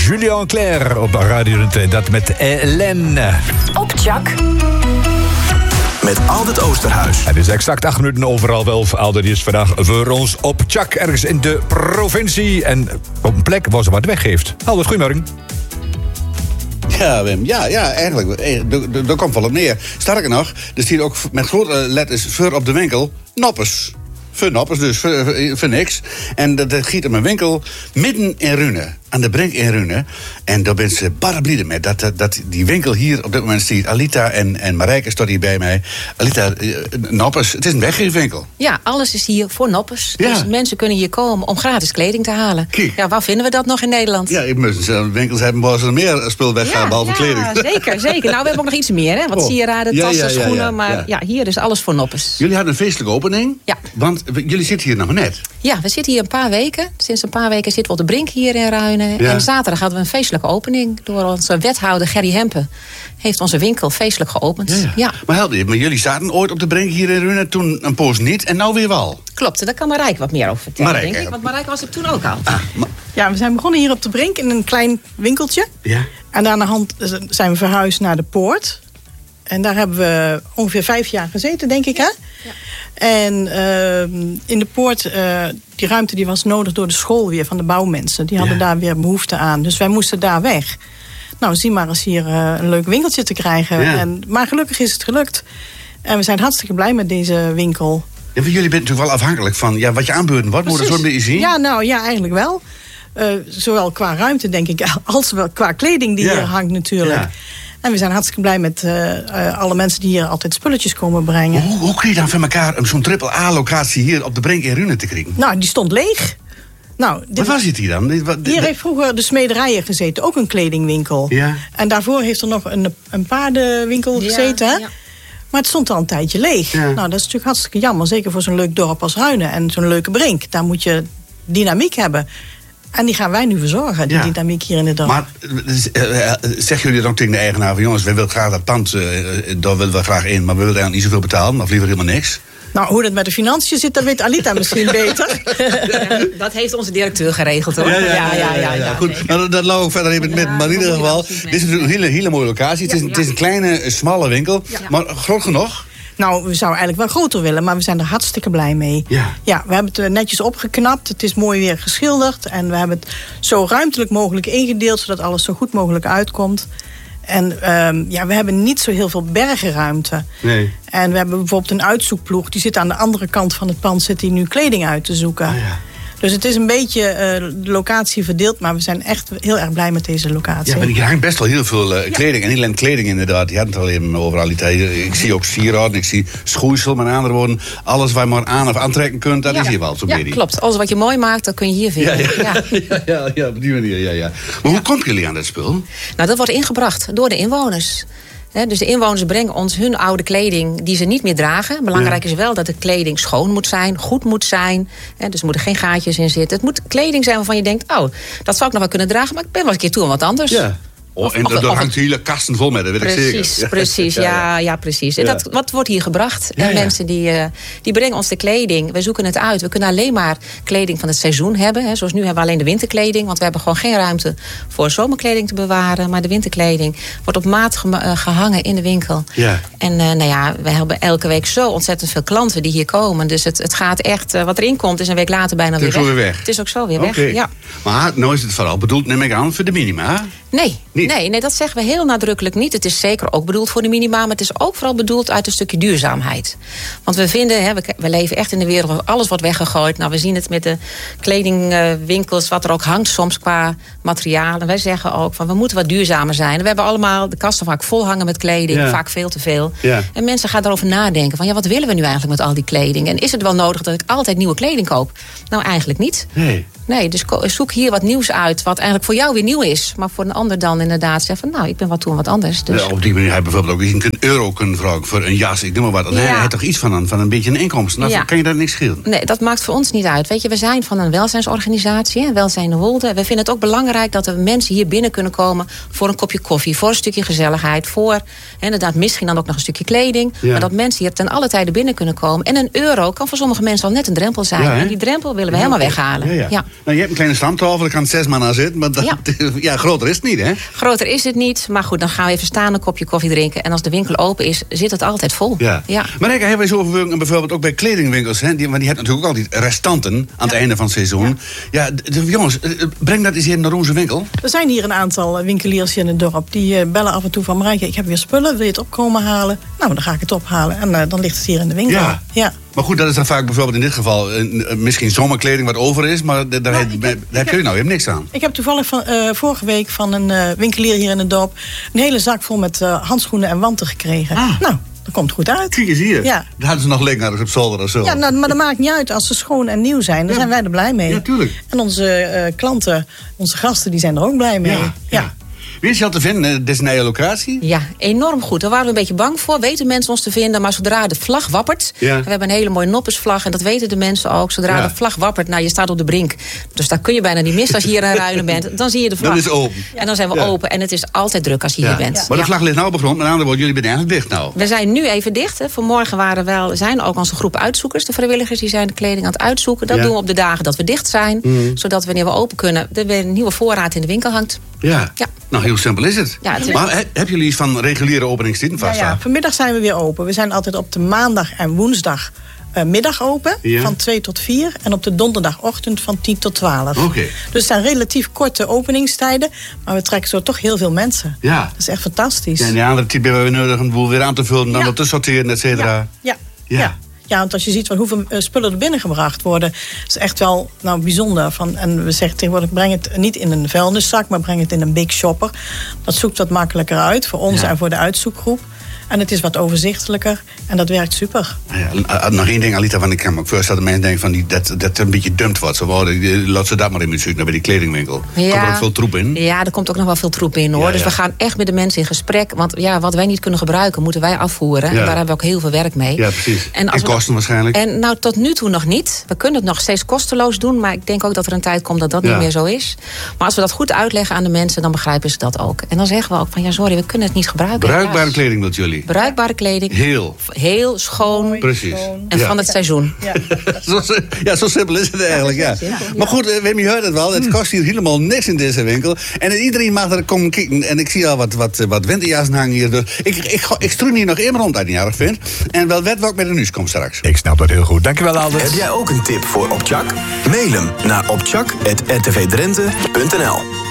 Julien Clerc op Radio 2. Dat met Hélène. Op Tjak. Met Aldert Oosterhuis. Het is exact 8 minuten overal wel. Aldert is vandaag voor ons op Tjak, ergens in de provincie. En op een plek waar ze wat weggeeft. Aldert, goedemorgen. Ja, Wim. Ja, eigenlijk. Daar komt wel op neer. Sterker nog, er staat ook met grote letters voor op de winkel Noppers. Voor Noppers, dus voor niks. En dat giet in mijn winkel midden in Rune. Aan de Brink in Rune. En daar ben ze barre blij met. Dat die winkel hier op dit moment staat. Alita en Marijke staat hier bij mij. Alita, Noppers, het is een weggeefwinkel. Ja, alles is hier voor Noppers. Ja. Dus mensen kunnen hier komen om gratis kleding te halen. Kijk. Ja, waar vinden we dat nog in Nederland? Ja, ik moet winkels hebben waar ze meer spul weggaan, behalve kleding. Zeker. Nou, we hebben ook nog iets meer, hè? Wat sieraden, tassen, schoenen. Maar ja, hier is alles voor Noppers. Jullie hadden een feestelijke opening. Ja. Want jullie zitten hier nog maar net. Ja, we zitten hier een paar weken. Sinds een paar weken zitten we op de Brink hier in Ruinen. Ja. En zaterdag hadden we een feestelijke opening. Door onze wethouder Gerry Hempen heeft onze winkel feestelijk geopend. Ja. Maar jullie zaten ooit op de Brink hier in Rune, toen een poos niet en nou weer wel. Klopt, daar kan Marijke wat meer over vertellen, Marijke. denk ik. Want Marijke was er toen ook al. Ja, we zijn begonnen hier op de Brink in een klein winkeltje. Ja. En daarna zijn we verhuisd naar de Poort. En daar hebben we ongeveer 5 jaar gezeten, denk ik, hè? Ja. En in de Poort, die ruimte die was nodig door de school weer van de bouwmensen. Die hadden daar weer behoefte aan. Dus wij moesten daar weg. Nou, zie maar eens hier een leuk winkeltje te krijgen. Ja. Maar gelukkig is het gelukt. En we zijn hartstikke blij met deze winkel. Ja, jullie bent natuurlijk wel afhankelijk van wat je aanbeurden wordt. Moet je dat zo een beetje zien? Ja, nou ja, eigenlijk wel. Zowel qua ruimte, denk ik, als wel qua kleding die hier hangt natuurlijk. Ja. En we zijn hartstikke blij met alle mensen die hier altijd spulletjes komen brengen. Hoe kun je dan van elkaar zo'n triple-A-locatie hier op de Brink in Rune te krijgen? Nou, die stond leeg. Nou, Wat was het hier dan? Hier heeft vroeger de Smederijen gezeten, ook een kledingwinkel. Ja. En daarvoor heeft er nog een paardenwinkel gezeten. Hè? Ja. Maar het stond al een tijdje leeg. Ja. Nou, dat is natuurlijk hartstikke jammer. Zeker voor zo'n leuk dorp als Ruinen en zo'n leuke Brink. Daar moet je dynamiek hebben. En die gaan wij nu verzorgen, die dynamiek hier in het dorp. Maar zeggen jullie dan tegen de eigenaar van jongens, wij willen graag dat pand, daar willen we graag in, maar we willen eigenlijk niet zoveel betalen, of liever helemaal niks? Nou, hoe dat met de financiën zit, dat weet Alita misschien beter. Dat heeft onze directeur geregeld, hoor. Ja. Goed, nee. Nou, dat lag ook verder even met. Maar in ieder geval, dit is natuurlijk een hele mooie locatie. Het is een kleine, smalle winkel, maar groot genoeg. Nou, we zouden eigenlijk wel groter willen, maar we zijn er hartstikke blij mee. Ja, we hebben het netjes opgeknapt. Het is mooi weer geschilderd. En we hebben het zo ruimtelijk mogelijk ingedeeld, zodat alles zo goed mogelijk uitkomt. En we hebben niet zo heel veel bergenruimte. Nee. En we hebben bijvoorbeeld een uitzoekploeg. Die zit aan de andere kant van het pand, zit die nu kleding uit te zoeken. Dus het is een beetje de locatie verdeeld, maar we zijn echt heel erg blij met deze locatie. Ja, maar hier hangt best wel heel veel kleding. En niet alleen kleding inderdaad, die hadden het al even overal. Ik zie ook sieraden, ik zie schoeisel, met andere woorden. Alles waar je maar aan of aantrekken kunt, dat is hier wel zo'n beetje. Ja, klopt. Alles wat je mooi maakt, dat kun je hier vinden. Ja, op die manier, ja. Maar hoe komt jullie aan dat spul? Nou, dat wordt ingebracht door de inwoners. Dus de inwoners brengen ons hun oude kleding die ze niet meer dragen. Belangrijk is wel dat de kleding schoon moet zijn, goed moet zijn. Dus er moeten geen gaatjes in zitten. Het moet kleding zijn waarvan je denkt, oh, dat zou ik nog wel kunnen dragen, maar ik ben wel eens een keer toe aan wat anders. Ja. En daar hangt hele kasten vol met, dat weet ik zeker. Precies. Ja, precies. En wat wordt hier gebracht? En mensen die brengen ons de kleding. We zoeken het uit. We kunnen alleen maar kleding van het seizoen hebben. Zoals nu hebben we alleen de winterkleding. Want we hebben gewoon geen ruimte voor zomerkleding te bewaren. Maar de winterkleding wordt op maat gehangen in de winkel. Ja. En we hebben elke week zo ontzettend veel klanten die hier komen. Dus het gaat echt, wat erin komt is een week later bijna weer weg. Het is ook zo weer weg. Ja. Maar nou is het vooral bedoeld, neem ik aan, voor de minima. Nee, dat zeggen we heel nadrukkelijk niet. Het is zeker ook bedoeld voor de minima, maar het is ook vooral bedoeld uit een stukje duurzaamheid. Want we vinden, we leven echt in de wereld waar alles wordt weggegooid. Nou, we zien het met de kledingwinkels, wat er ook hangt soms qua materialen. Wij zeggen ook van we moeten wat duurzamer zijn. We hebben allemaal de kasten vaak vol hangen met kleding, vaak veel te veel. Ja. En mensen gaan erover nadenken van wat willen we nu eigenlijk met al die kleding? En is het wel nodig dat ik altijd nieuwe kleding koop? Nou, eigenlijk niet. Nee, dus zoek hier wat nieuws uit, wat eigenlijk voor jou weer nieuw is. Maar voor een ander dan inderdaad zegt van ik ben wat toe en wat anders. Dus. Ja, op die manier heb je bijvoorbeeld ook een euro kunnen vragen voor een jas. Ik noem maar wat. Nee, hij heeft toch iets van een beetje een inkomsten. Nou, kan je daar niks schelen? Nee, dat maakt voor ons niet uit. Weet je, we zijn van een welzijnsorganisatie, Welzijn de Wolde. We vinden het ook belangrijk dat er mensen hier binnen kunnen komen voor een kopje koffie, voor een stukje gezelligheid, voor inderdaad misschien dan ook nog een stukje kleding. Ja. Maar dat mensen hier ten alle tijde binnen kunnen komen. En een euro kan voor sommige mensen al net een drempel zijn. En die drempel willen we helemaal weghalen. Ja. Nou, je hebt een kleine stamtafel, daar kan 6 man aan zitten. Maar groter is het niet, hè? Groter is het niet. Maar goed, dan gaan we even staan, een kopje koffie drinken. En als de winkel open is, zit het altijd vol. Ja. Maar Rijka, hebben wij zo overwogen, bijvoorbeeld ook bij kledingwinkels. Hè? Want die hebben natuurlijk ook altijd restanten aan het einde van het seizoen. Ja, jongens, breng dat eens hier naar onze winkel. Er zijn hier een aantal winkeliers hier in het dorp. Die bellen af en toe van Marijke, ik heb weer spullen, wil je het opkomen halen? Nou, dan ga ik het ophalen. En dan ligt het hier in de winkel. Ja. Maar goed, dat is dan vaak bijvoorbeeld in dit geval misschien zomerkleding wat over is, maar daar heb je nou helemaal niks aan. Ik heb toevallig vorige week van een winkelier hier in het dorp een hele zak vol met handschoenen en wanten gekregen. Nou, dat komt goed uit. Kijk eens hier. Ja. Daar hadden ze nog liggen op zolder of zo. Ja, maar dat maakt niet uit. Als ze schoon en nieuw zijn, dan zijn wij er blij mee. Ja, tuurlijk. En onze klanten, onze gasten, die zijn er ook blij mee. Ja. Wie is je al te vinden? Dit is een eigen locatie? Ja, enorm goed. Daar waren we een beetje bang voor. Weten mensen ons te vinden. Maar zodra de vlag wappert. Ja. We hebben een hele mooie noppersvlag. En dat weten de mensen ook. Zodra de vlag wappert. Nou, je staat op de brink. Dus daar kun je bijna niet missen als je hier in Ruinen bent. Dan zie je de vlag. Dan is het open. En dan zijn we open. En het is altijd druk als je hier bent. Maar de vlag ligt nou op de grond. Met andere woorden, jullie zijn eigenlijk dicht nou. We zijn nu even dicht. Hè. Vanmorgen zijn ook onze groep uitzoekers. De vrijwilligers die zijn de kleding aan het uitzoeken. Dat doen we op de dagen dat we dicht zijn. Zodat wanneer we open kunnen, er weer een nieuwe voorraad in de winkel hangt. Ja. Nou, heel simpel is het. Ja, maar hebben jullie iets van reguliere openingstijden vast? Ja, vanmiddag zijn we weer open. We zijn altijd op de maandag en woensdag middag open. Van 2 tot 4. En op de donderdagochtend van 10 tot 12. Okay. Dus het zijn relatief korte openingstijden. Maar we trekken zo toch heel veel mensen. Ja. Dat is echt fantastisch. Ja, en de andere tijd hebben we nodig een boel weer aan te vullen. Dan wat te sorteren, et cetera. Ja, want als je ziet van hoeveel spullen er binnengebracht worden, is echt wel bijzonder. En we zeggen tegenwoordig, breng het niet in een vuilniszak, maar breng het in een big shopper. Dat zoekt wat makkelijker uit voor ons en voor de uitzoekgroep. En het is wat overzichtelijker en dat werkt super. Ja, nog één ding, Alita, want ik kan me ook voorstellen dat mensen denken van dat een beetje dumpt wordt. Laat ze dat maar in zoeken bij die kledingwinkel. Komt er ook veel troep in? Ja, er komt ook nog wel veel troep in, hoor. Ja. Dus we gaan echt met de mensen in gesprek. Want wat wij niet kunnen gebruiken, moeten wij afvoeren. Ja. En daar hebben we ook heel veel werk mee. Ja, precies. En kosten waarschijnlijk? En nou, tot nu toe nog niet. We kunnen het nog steeds kosteloos doen. Maar ik denk ook dat er een tijd komt dat dat niet meer zo is. Maar als we dat goed uitleggen aan de mensen, dan begrijpen ze dat ook. En dan zeggen we ook van, sorry, we kunnen het niet gebruiken. Bruikbare kleding wilt jullie? Bruikbare kleding. Heel schoon. Mooi, precies. Schoon. En van het seizoen. Zo simpel is het eigenlijk, ja. Maar goed, Wim, je hoort het wel. Het kost hier helemaal niks in deze winkel. En iedereen mag er komen kijken. En ik zie al wat winterjassen hangen hier. Dus ik struin hier nog immer rond uit, niet erg vind. En wel wet wat met de nieuws komt straks. Ik snap dat heel goed. Dankjewel, Aldert. Heb jij ook een tip voor Opchak? Mail hem naar opchak@rtvdrenthe.nl.